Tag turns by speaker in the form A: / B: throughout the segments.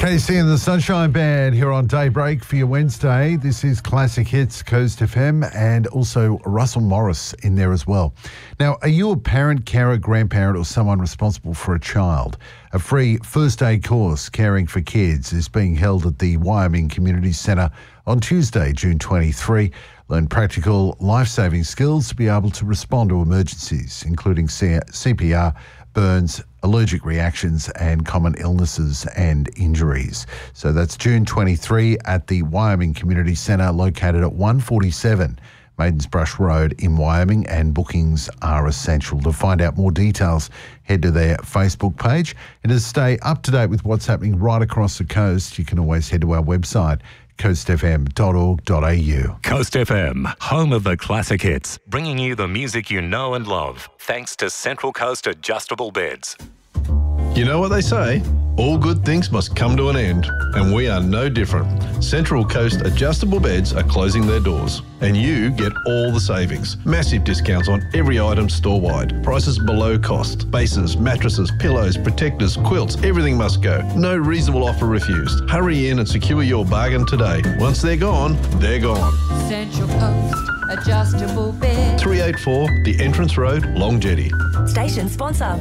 A: KC and the Sunshine Band here on Daybreak for your Wednesday. This is Classic Hits, Coast FM, and also Russell Morris in there as well. Now, are you a parent, carer, grandparent, or someone responsible for a child? A free first aid course, Caring for Kids, is being held at the Wyoming Community Centre on Tuesday, June 23. Learn practical life-saving skills to be able to respond to emergencies, including CPR, burns, allergic reactions and common illnesses and injuries. So that's June 23 at the Wyoming Community Centre, located at 147 Maidens Brush Road in Wyoming, and bookings are essential. To find out more details, head to their Facebook page. And to stay up to date with what's happening right across the coast, you can always head to our website, coastfm.org.au.
B: Coast FM, home of the classic hits, bringing you the music you know and love, thanks to Central Coast Adjustable Beds.
C: You know what they say? All good things must come to an end, and we are no different. Central Coast Adjustable Beds are closing their doors, and you get all the savings. Massive discounts on every item store-wide. Prices below cost. Bases, mattresses, pillows, protectors, quilts, everything must go. No reasonable offer refused. Hurry in and secure your bargain today. Once they're gone, they're gone.
D: Central Coast Adjustable Beds.
C: 384 The Entrance Road, Long Jetty.
E: Station sponsor.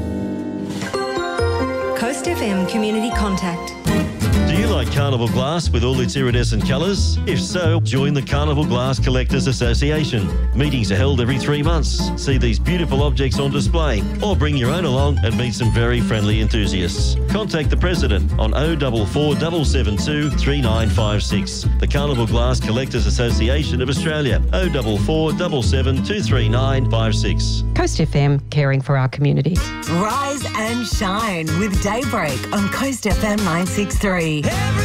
E: Coast FM Community Contact.
F: Do you like Carnival Glass with all its iridescent colours? If so, join the Carnival Glass Collectors Association. Meetings are held every 3 months. See these beautiful objects on display, or bring your own along and meet some very friendly enthusiasts. Contact the President on 044 772 3956. The Carnival Glass Collectors Association of Australia, 044 772 3956.
G: Coast FM, caring for our community.
E: Rise and shine with Daybreak on Coast FM 963.